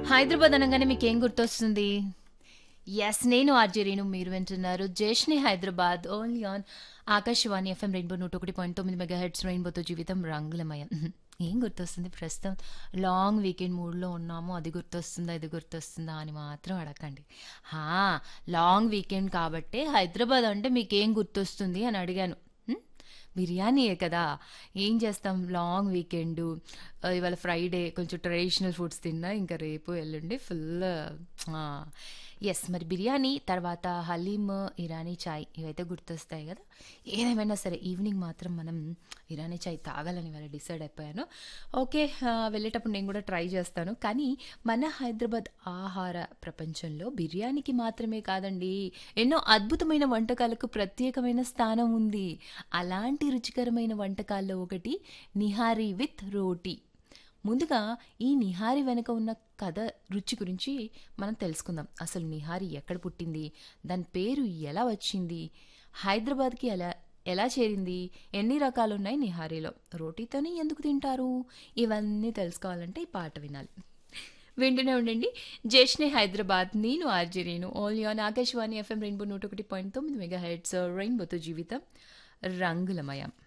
హైదరాబాద్ అనగానే మీకేం గుర్తొస్తుంది? యెస్. నేను ఆర్‌జే రేణు. మీరు వింటున్నారు 'జేష్‌ని Hyderabad' only on Akashvani FM rainbow 101.9 megahertz రెయిన్బోతో జీవితం రంగులమయం. ఏం గుర్తొస్తుంది ప్రస్తుతం? లాంగ్ వీకెండ్ మూడ్‌లో ఉన్నాము. అది గుర్తొస్తుందా, ఇది గుర్తొస్తుందా అని మాత్రం అడగండి. హా! లాంగ్ వీకెండ్ కాబట్టే హైదరాబాద్ అంటే మీకేం గుర్తొస్తుంది అని అడిగాను. హ్మ్. బిర్యానీయే కదా! ఏం చేస్తాం లాంగ్ వీకెండు. ఇవాళ ఫ్రైడే కొంచెం ట్రెడిషనల్ ఫుడ్స్ తిన్నా. ఇంకా రేపు, ఎల్లుండి ఫుల్ యెస్. మరి బిర్యానీ తర్వాత హలీమ్, ఇరానీ చాయ్ ఇవైతే గుర్తొస్తాయి గదా! ఏదేమైనా సరే ఈవినింగ్ మాత్రం మనం ఇరానీ చాయ్ తాగాలని ఇవాళ డిసైడ్ అయిపోయాను. ఓకే. వెళ్ళేటప్పుడు నేను గూడా ట్రై చేస్తాను. కానీ మన హైదరాబాద్ ఆహార ప్రపంచంలో బిర్యానీకి మాత్రమే కాదండి, ఎన్నో అద్భుతమైన వంటకాలకు ప్రత్యేకమైన స్థానం ఉంది. అలాంటి రుచికరమైన వంటకాల్లో ఒకటి నిహారీ విత్ రోటీ. ముందుగా ఈ నిహారి వెనుక ఉన్న కథ, రుచి గురించి మనం తెలుసుకుందాం. అసలు నిహారి ఎక్కడ పుట్టింది? దాని పేరు ఎలా వచ్చింది? హైదరాబాద్‌కి ఎలా ఎలా చేరింది? ఎన్ని రకాలున్నాయి నిహారీలో? రోటీతోనే ఎందుకు తింటారు? ఇవన్నీ తెలుసుకోవాలంటే ఈ పాట వినాలి. వింటూనే ఉండండి. 'జేష్‌ని హైదరాబాద్'. నేను RJ Renu. Only on Akashvani FM rainbow 101.9 megahertz రెయిన్బోతో జీవితం రంగులమయం.